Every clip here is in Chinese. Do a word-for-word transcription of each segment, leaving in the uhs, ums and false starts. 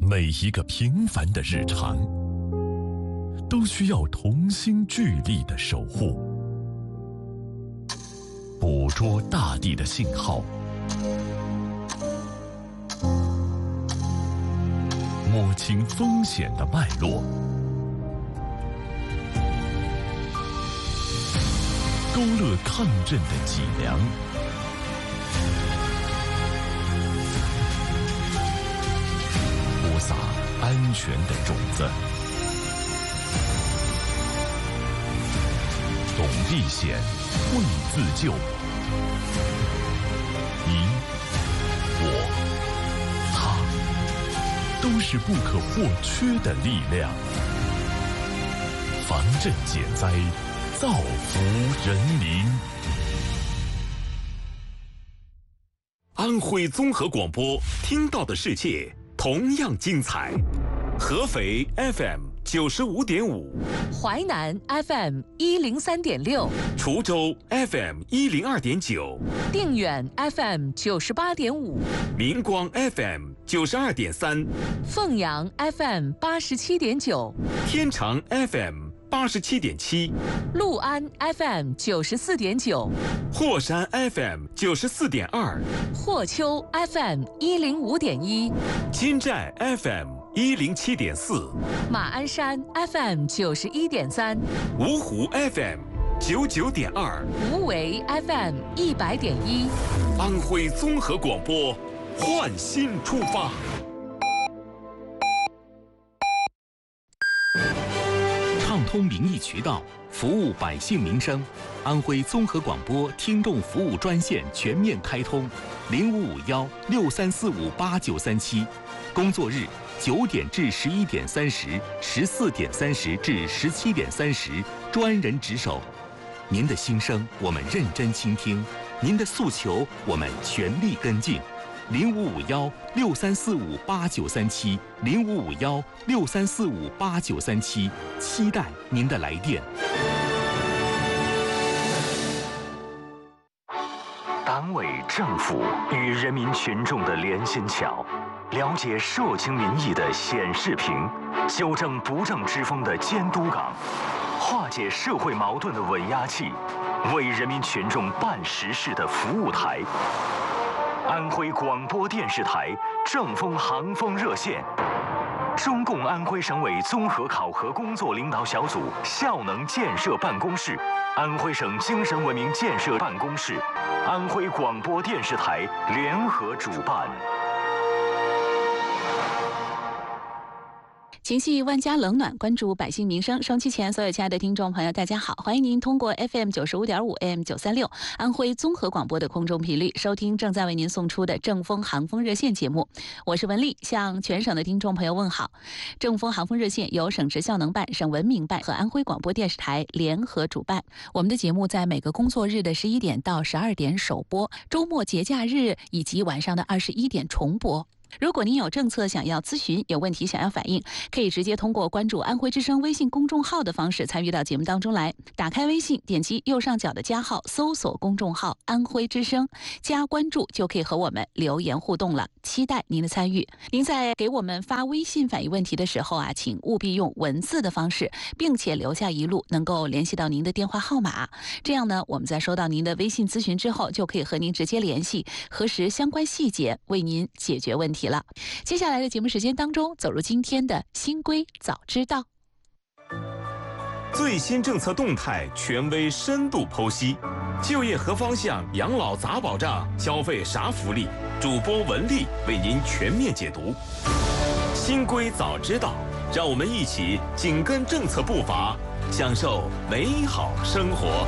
每一个平凡的日常，都需要同心聚力的守护。捕捉大地的信号，摸清风险的脉络，勾勒抗震的脊梁，播撒安全的种子。懂避险，会自救。你、我、他，都是不可或缺的力量。防震减灾，造福人民。 安徽综合广播，听到的世界同样精彩。合肥 F M 九十五点五， 淮南 F M 一零三点六， 滁州 F M 一零二点九， 定远 F M 九十八点五， 明光 F M 九十二点三， 凤阳 F M 八十七点九， 天长 F M 八十七点七， 六安 F M 九十四点九， 霍山 F M 九十四点二， 霍丘 F M 一零五点一， 金寨 F M 一零七点四， 马鞍山 F M 九十一点三， 芜湖 F M 九九点二， 无为 F M 一百点一， 安徽综合广播，焕新出发。 畅通民意渠道，服务百姓民生。安徽综合广播听众服务专线全面开通，零五五幺六三四五八九三七，工作日九点至十一点三十，十四点三十至十七点三十，专人值守。您的心声我们认真倾听，您的诉求我们全力跟进。零五五幺六三四五八九三七，零五五幺六三四五八九三七，期待您的来电。 党委政府与人民群众的连心桥，了解社情民意的显示屏，纠正不正之风的监督岗，化解社会矛盾的稳压器，为人民群众办实事的服务台。安徽广播电视台正风航风热线，中共安徽省委综合考核工作领导小组效能建设办公室，安徽省精神文明建设办公室，安徽广播电视台联合主办。 情系万家冷暖，关注百姓民生。收音机前所有亲爱的听众朋友，大家好，欢迎您通过 F M 九十五点五 A M 九三六安徽综合广播的空中频率收听正在为您送出的正风航风热线节目。我是文丽，向全省的听众朋友问好。正风航风热线由省直效能办、省文明办和安徽广播电视台联合主办。我们的节目在每个工作日的十一点到十二点首播，周末节假日以及晚上的二十一点重播。如果您有政策想要咨询，有问题想要反映，可以直接通过关注安徽之声微信公众号的方式参与到节目当中来。打开微信，点击右上角的加号，搜索公众号安徽之声，加关注就可以和我们留言互动了，期待您的参与。您在给我们发微信反映问题的时候啊，请务必用文字的方式，并且留下一路能够联系到您的电话号码，这样呢，我们在收到您的微信咨询之后，就可以和您直接联系，核实相关细节，为您解决问题了。接下来的节目时间当中，走入今天的新规早知道。 最新政策动态权威深度剖析，就业何方向，养老咋保障，消费啥福利，主播文丽为您全面解读。新规早知道，让我们一起紧跟政策步伐，享受美好生活。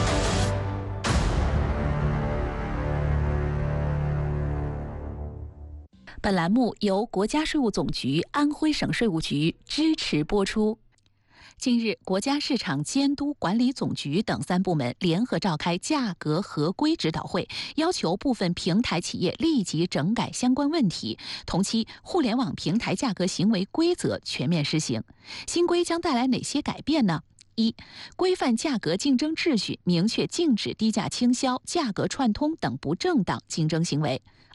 本栏目由国家税务总局、安徽省税务局支持播出。近日，国家市场监督管理总局等三部门联合召开价格合规指导会，要求部分平台企业立即整改相关问题，同期互联网平台价格行为规则全面施行。新规将带来哪些改变呢？一、规范价格竞争秩序，明确禁止低价倾销、价格串通等不正当竞争行为。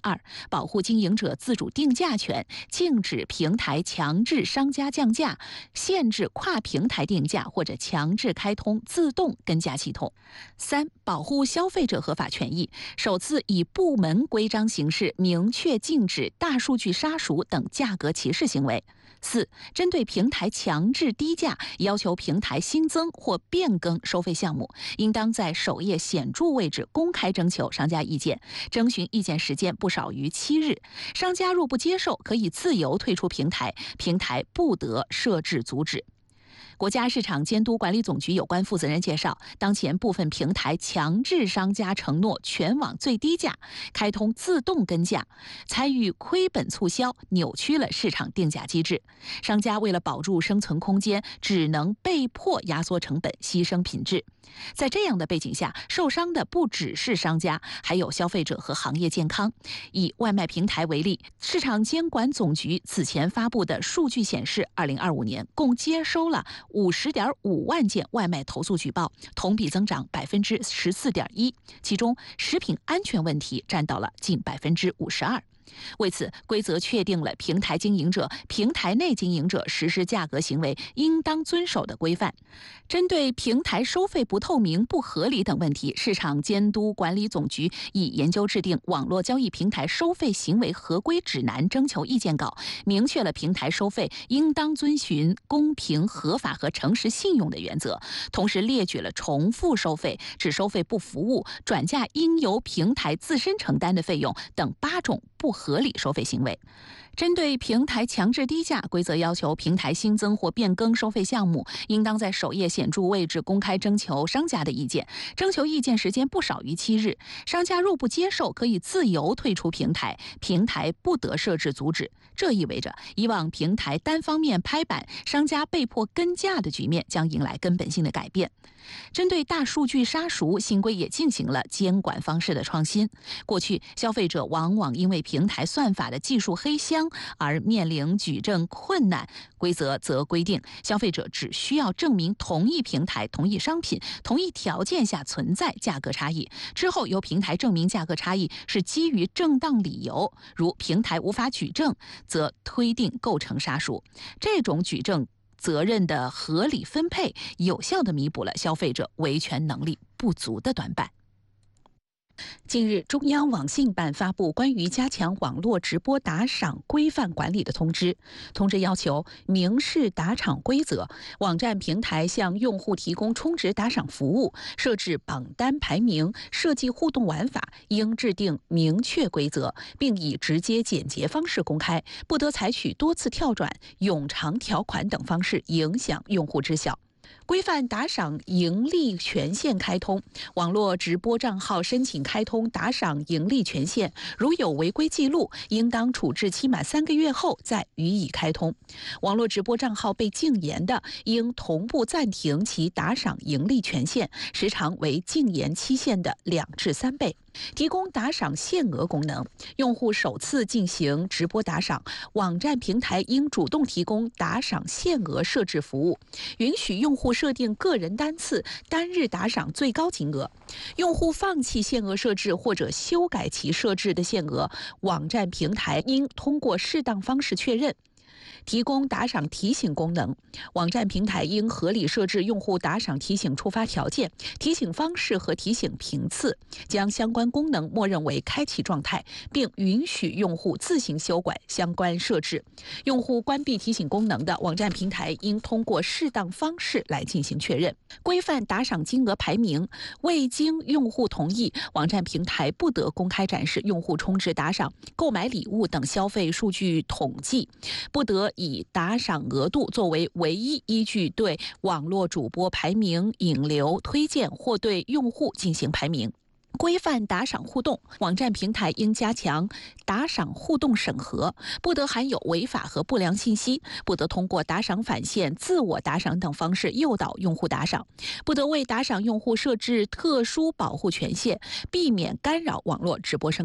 二、保护经营者自主定价权，禁止平台强制商家降价，限制跨平台定价或者强制开通自动跟价系统。三、保护消费者合法权益，首次以部门规章形式明确禁止大数据杀熟等价格歧视行为。四、针对平台强制低价，要求平台新增或变更收费项目，应当在首页显著位置公开征求商家意见，征询意见时间不少于七日。商家若不接受，可以自由退出平台，平台不得设置阻止。国家市场监督管理总局有关负责人介绍，当前部分平台强制商家承诺全网最低价，开通自动跟价，参与亏本促销，扭曲了市场定价机制。商家为了保住生存空间，只能被迫压缩成本，牺牲品质。在这样的背景下，受伤的不只是商家，还有消费者和行业健康。以外卖平台为例，市场监管总局此前发布的数据显示，二零二五年共接收了五十点五万件外卖投诉举报，同比增长百分之十四点一，其中食品安全问题占到了近百分之五十二。为此，规则确定了平台经营者、平台内经营者实施价格行为应当遵守的规范。针对平台收费不透明、不合理等问题，市场监督管理总局已研究制定《网络交易平台收费行为合规指南》征求意见稿，明确了平台收费应当遵循公平、合法和诚实信用的原则，同时列举了重复收费、只收费不服务、转嫁应由平台自身承担的费用等八种不合理收费行为。针对平台强制低价，规则要求平台新增或变更收费项目，应当在首页显著位置公开征求商家的意见，征求意见时间不少于七日。商家若不接受，可以自由退出平台，平台不得设置阻止。这意味着，以往平台单方面拍板，商家被迫跟价的局面将迎来根本性的改变。针对大数据杀熟，新规也进行了监管方式的创新。过去，消费者往往因为平台算法的技术黑箱而面临举证困难，规则则规定，消费者只需要证明同一平台、同一商品、同一条件下存在价格差异，之后由平台证明价格差异是基于正当理由，如平台无法举证，则推定构成杀熟。这种举证责任的合理分配，有效地弥补了消费者维权能力不足的短板。近日，中央网信办发布关于加强网络直播打赏规范管理的通知。通知要求明示打赏规则，网站平台向用户提供充值打赏服务，设置榜单排名，设计互动玩法，应制定明确规则，并以直接简洁方式公开，不得采取多次跳转、冗长条款等方式影响用户知晓。规范打赏盈利权限开通，网络直播账号申请开通打赏盈利权限，如有违规记录，应当处置期满三个月后再予以开通。网络直播账号被禁言的，应同步暂停其打赏盈利权限，时长为禁言期限的两至三倍。提供打赏限额功能，用户首次进行直播打赏，网站平台应主动提供打赏限额设置服务，允许用户设定个人单次、单日打赏最高金额。用户放弃限额设置或者修改其设置的限额，网站平台应通过适当方式确认。提供打赏提醒功能，网站平台应合理设置用户打赏提醒触发条件、提醒方式和提醒频次，将相关功能默认为开启状态，并允许用户自行修改相关设置。用户关闭提醒功能的，网站平台应通过适当方式来进行确认。规范打赏金额排名，未经用户同意，网站平台不得公开展示用户充值打赏、购买礼物等消费数据统计，不得以打赏额度作为唯一依据对网络主播排名、引流、推荐或对用户进行排名。规范打赏互动，网站平台应加强打赏互动审核，不得含有违法和不良信息，不得通过打赏返现、自我打赏等方式诱导用户打赏，不得为打赏用户设置特殊保护权限，避免干扰网络直播生态。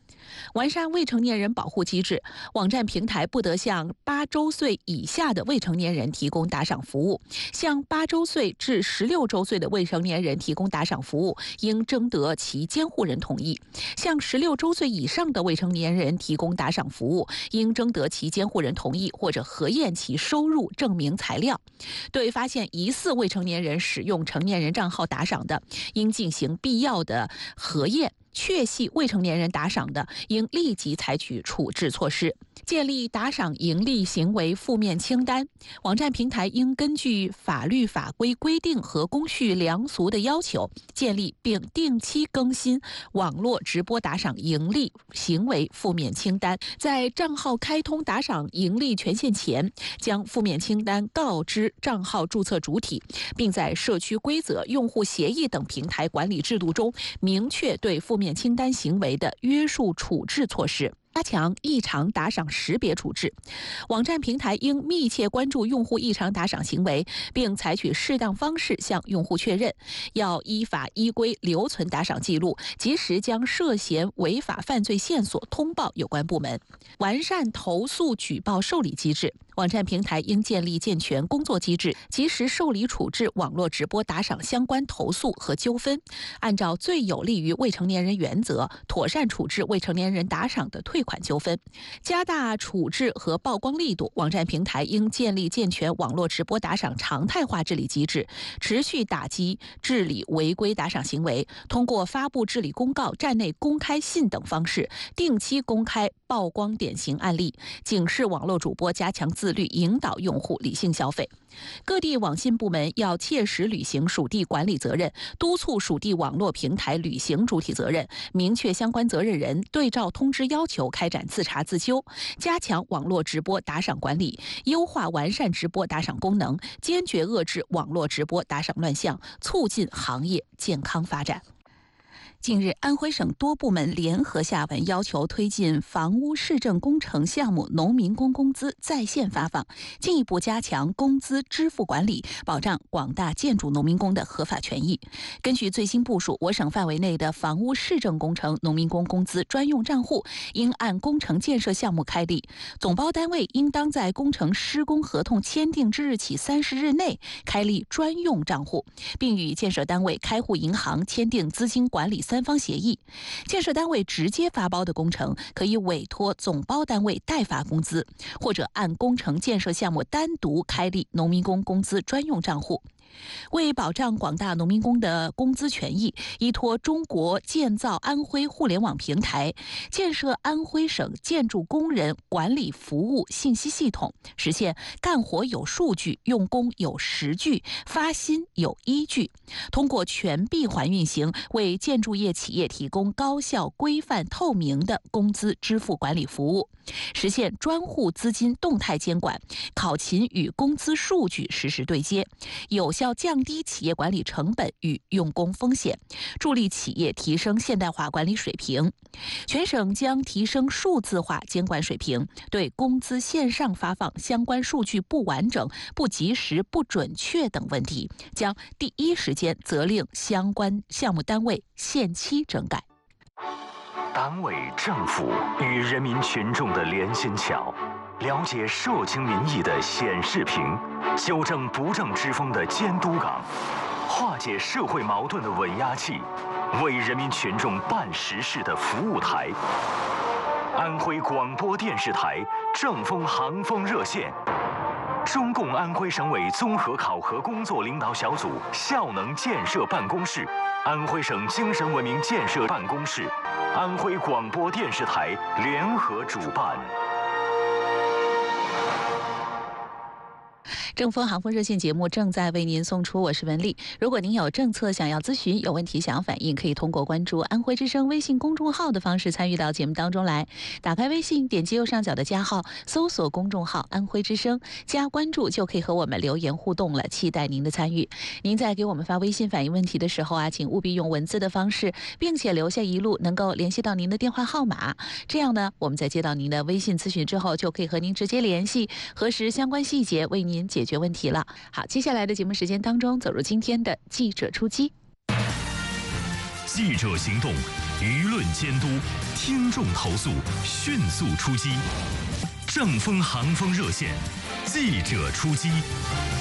完善未成年人保护机制，网站平台不得向八周岁以下的未成年人提供打赏服务，向八周岁至十六周岁的未成年人提供打赏服务，应征得其监护人同意；向十六周岁以上的未成年人提供打赏服务，应征得其监护人同意或者核验其收入证明材料。对发现疑似未成年人使用成年人账号打赏的，应进行必要的核验。确系未成年人打赏的，应立即采取处置措施。建立打赏盈利行为负面清单，网站平台应根据法律法规规定和公序良俗的要求，建立并定期更新网络直播打赏盈利行为负面清单。在账号开通打赏盈利权限前，将负面清单告知账号注册主体，并在社区规则、用户协议等平台管理制度中明确对负面清单行为的约束处置措施。加强异常打赏识别处置，网站平台应密切关注用户异常打赏行为，并采取适当方式向用户确认。要依法依规留存打赏记录，及时将涉嫌违法犯罪线索通报有关部门。完善投诉举报受理机制，网站平台应建立健全工作机制，及时受理处置网络直播打赏相关投诉和纠纷，按照最有利于未成年人原则，妥善处置未成年人打赏的退款纠纷，加大处置和曝光力度。网站平台应建立健全网络直播打赏常态化治理机制，持续打击治理违规打赏行为，通过发布治理公告、站内公开信等方式，定期公开曝光典型案例，警示网络主播加强自律，引导用户理性消费。各地网信部门要切实履行属地管理责任，督促属地网络平台履行主体责任，明确相关责任人，对照通知要求开展自查自纠，加强网络直播打赏管理，优化完善直播打赏功能，坚决遏制网络直播打赏乱象，促进行业健康发展。近日，安徽省多部门联合下文要求推进房屋市政工程项目农民工工资在线发放，进一步加强工资支付管理，保障广大建筑农民工的合法权益。根据最新部署，我省范围内的房屋市政工程农民工工资专用账户应按工程建设项目开立，总包单位应当在工程施工合同签订之日起三十日内开立专用账户，并与建设单位、开户银行签订资金管理三方协议。建设单位直接发包的工程，可以委托总包单位代发工资，或者按工程建设项目单独开立农民工工资专用账户。为保障广大农民工的工资权益，依托中国建造安徽互联网平台，建设安徽省建筑工人管理服务信息系统，实现干活有数据、用工有实据、发薪有依据，通过全闭环运行，为建筑业企业提供高效、规范、透明的工资支付管理服务，实现专户资金动态监管，考勤与工资数据实时对接，有效降低企业管理成本与用工风险，助力企业提升现代化管理水平。全省将提升数字化监管水平，对工资线上发放相关数据不完整、不及时、不准确等问题，将第一时间责令相关项目单位限期整改。 党委政府与人民群众的连心桥，了解社情民意的显示屏，纠正不正之风的监督岗，化解社会矛盾的稳压器，为人民群众办实事的服务台。安徽广播电视台正风行风热线，中共安徽省委综合考核工作领导小组效能建设办公室，安徽省精神文明建设办公室，安徽广播电视台联合主办。 正风行风热线节目正在为您送出，我是文丽。如果您有政策想要咨询，有问题想要反映，可以通过关注安徽之声微信公众号的方式参与到节目当中来。打开微信，点击右上角的加号，搜索公众号安徽之声，加关注就可以和我们留言互动了，期待您的参与。您在给我们发微信反映问题的时候啊，请务必用文字的方式，并且留下一路能够联系到您的电话号码，这样呢，我们在接到您的微信咨询之后，就可以和您直接联系，核实相关细节，为您解决问题了。好，接下来的节目时间当中，走入今天的记者出击。 记者行动， 舆论监督，听众投诉，迅速出击。正风航风热线，记者出击。